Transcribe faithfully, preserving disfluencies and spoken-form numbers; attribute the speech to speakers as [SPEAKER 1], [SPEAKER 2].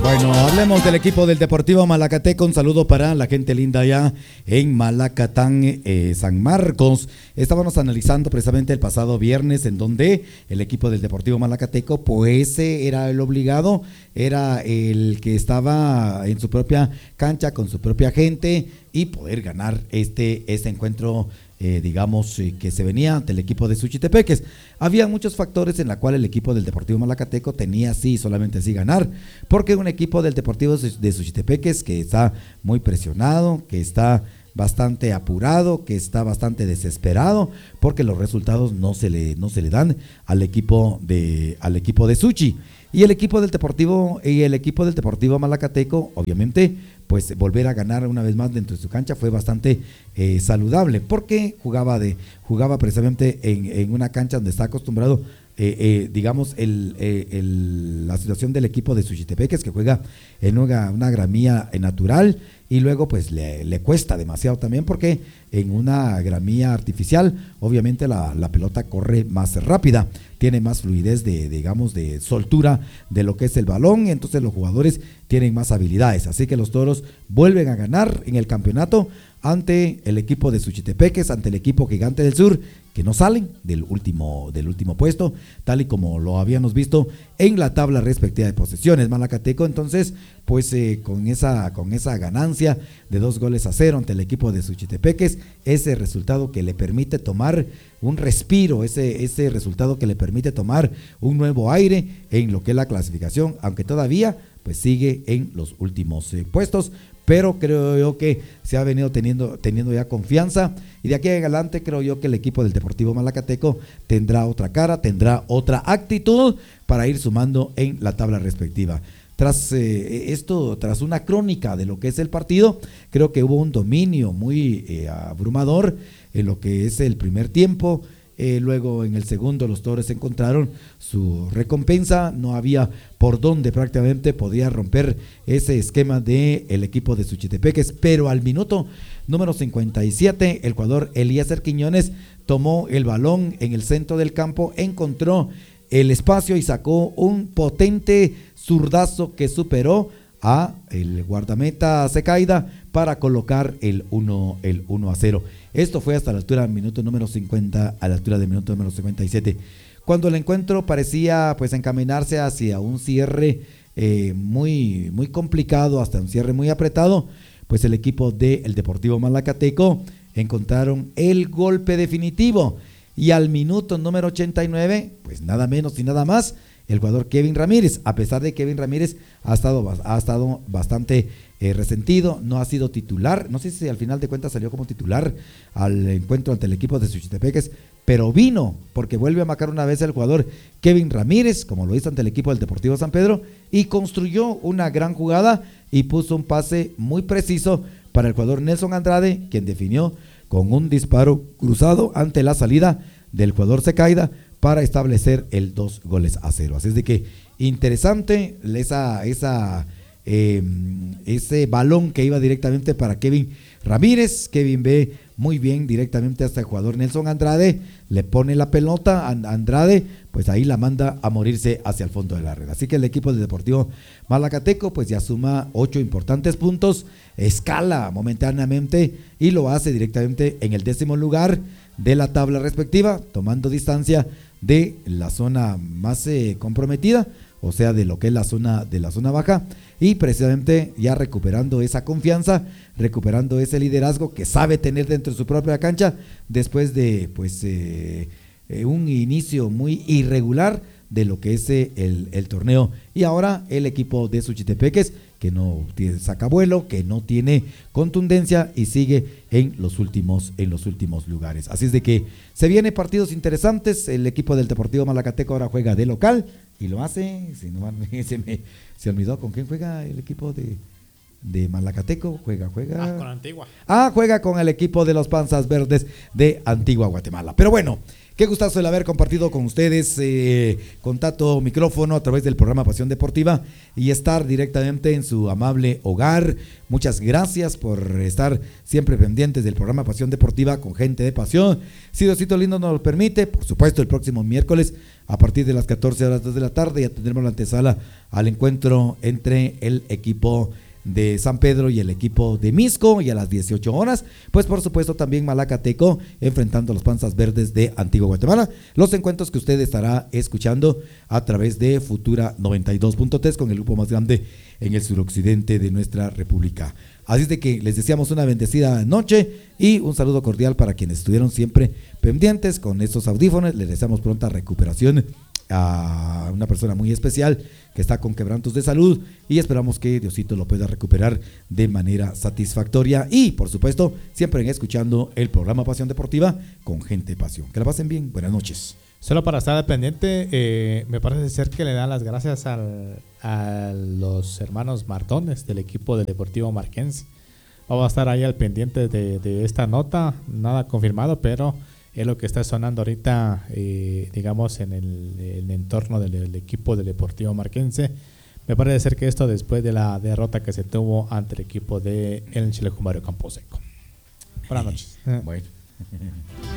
[SPEAKER 1] Bueno, hablemos del equipo del Deportivo Malacateco. Un saludo para la gente linda allá en Malacatán, eh, San Marcos. Estábamos analizando precisamente el pasado viernes en donde el equipo del Deportivo Malacateco pues era el obligado, era el que estaba en su propia cancha con su propia gente y poder ganar este, este encuentro Eh, digamos, eh, que se venía ante el equipo de Suchitepeques. Había muchos factores en la cual el equipo del Deportivo Malacateco tenía sí, solamente sí ganar, porque un equipo del Deportivo de Suchitepeques que está muy presionado, que está bastante apurado, que está bastante desesperado, porque los resultados no se le, no se le dan al equipo de, al equipo de Suchi. Y el equipo del Deportivo y el equipo del Deportivo Malacateco, obviamente, pues volver a ganar una vez más dentro de su cancha fue bastante eh, saludable, porque jugaba de jugaba precisamente en, en una cancha donde está acostumbrado, eh, eh, digamos, el, eh, el, la situación del equipo de Suchitepeques, que juega en una, una gramía natural, y luego pues le, le cuesta demasiado también, porque en una gramía artificial, obviamente la, la pelota corre más rápida, tiene más fluidez de, digamos, de soltura de lo que es el balón, y entonces los jugadores tienen más habilidades, así que los Toros vuelven a ganar en el campeonato ante el equipo de Suchitepeques, ante el equipo Gigante del Sur, que no salen del último, del último puesto, tal y como lo habíamos visto en la tabla respectiva de posesiones. Malacateco entonces, pues eh, con esa, con esa ganancia de dos goles a cero ante el equipo de Suchitepeques, ese resultado que le permite tomar un respiro, ese, ese resultado que le permite tomar un nuevo aire en lo que es la clasificación, aunque todavía pues sigue en los últimos eh, puestos, pero creo yo que se ha venido teniendo, teniendo ya confianza, y de aquí en adelante creo yo que el equipo del Deportivo Malacateco tendrá otra cara, tendrá otra actitud para ir sumando en la tabla respectiva. Tras eh, esto, tras una crónica de lo que es el partido, creo que hubo un dominio muy eh, abrumador en lo que es el primer tiempo. Eh, luego en el segundo los Toros encontraron su recompensa, no había por dónde prácticamente podía romper ese esquema del el equipo de Suchitepeques, pero al minuto número cincuenta y siete el jugador Eliezer Quiñones tomó el balón en el centro del campo, encontró el espacio y sacó un potente zurdazo que superó a el guardameta Secaida para colocar el uno a cero. Esto fue hasta la altura del minuto número cincuenta, a la altura del minuto número cincuenta y siete. Cuando el encuentro parecía pues encaminarse hacia un cierre eh, muy, muy complicado, hasta un cierre muy apretado, pues el equipo del Deportivo Malacateco encontraron el golpe definitivo. Y al minuto número ochenta y nueve, pues nada menos y nada más, el jugador Kevin Ramírez, a pesar de que Kevin Ramírez ha estado, ha estado bastante eh, resentido, no ha sido titular, no sé si al final de cuentas salió como titular al encuentro ante el equipo de Suchitepeques, pero vino porque vuelve a marcar una vez el jugador Kevin Ramírez, como lo hizo ante el equipo del Deportivo San Pedro, y construyó una gran jugada y puso un pase muy preciso para el jugador Nelson Andrade, quien definió con un disparo cruzado ante la salida del jugador Secaida para establecer el dos goles a cero. Así es de que interesante esa, esa, eh, ese balón que iba directamente para Kevin Ramírez. Kevin ve muy bien directamente hasta el jugador Nelson Andrade, le pone la pelota a Andrade, pues ahí la manda a morirse hacia el fondo de la red. Así que el equipo del Deportivo Malacateco pues ya suma ocho importantes puntos, escala momentáneamente y lo hace directamente en el décimo lugar de la tabla respectiva, tomando distancia de la zona más eh, comprometida, o sea de lo que es la zona de la zona baja, y precisamente ya recuperando esa confianza, recuperando ese liderazgo que sabe tener dentro de su propia cancha después de pues eh, eh, un inicio muy irregular de lo que es eh, el, el torneo. Y ahora el equipo de Suchitepeques, que no tiene sacabuelo, que no tiene contundencia y sigue en los últimos en los últimos lugares. Así es de que se vienen partidos interesantes. El equipo del Deportivo Malacateco ahora juega de local y lo hace, si no, se me se olvidó con quién juega el equipo de, de Malacateco, juega, juega.
[SPEAKER 2] Ah, con Antigua.
[SPEAKER 1] Ah, juega con el equipo de los Panzas Verdes de Antigua Guatemala. Pero bueno, Qué gustazo el haber compartido con ustedes eh, contacto, micrófono a través del programa Pasión Deportiva y estar directamente en su amable hogar. Muchas gracias por estar siempre pendientes del programa Pasión Deportiva con gente de pasión. Si Diosito lindo nos lo permite, por supuesto el próximo miércoles a partir de las catorce horas de la tarde ya tendremos la antesala al encuentro entre el equipo de San Pedro y el equipo de Misco, y a las dieciocho horas, pues por supuesto también Malacateco enfrentando a los Panzas Verdes de Antigua Guatemala. Los encuentros que usted estará escuchando a través de Futura noventa y dos punto tres con el grupo más grande en el suroccidente de nuestra república. Así es de que les deseamos una bendecida noche y un saludo cordial para quienes estuvieron siempre pendientes con estos audífonos. Les deseamos pronta recuperación a una persona muy especial que está con quebrantos de salud y esperamos que Diosito lo pueda recuperar de manera satisfactoria y por supuesto siempre en escuchando el programa Pasión Deportiva con gente de pasión. Que la pasen bien, buenas noches.
[SPEAKER 2] Solo para estar pendiente, eh, me parece ser que le dan las gracias al, a los hermanos Martones del equipo del Deportivo Marquense. Vamos a estar ahí al pendiente de, de esta nota, nada confirmado, pero es lo que está sonando ahorita, eh, digamos, en el, el entorno del, del equipo del Deportivo Marquense. Me parece ser que esto después de la derrota que se tuvo ante el equipo de el Chile Mario Camposeco. Buenas noches.
[SPEAKER 1] Bueno.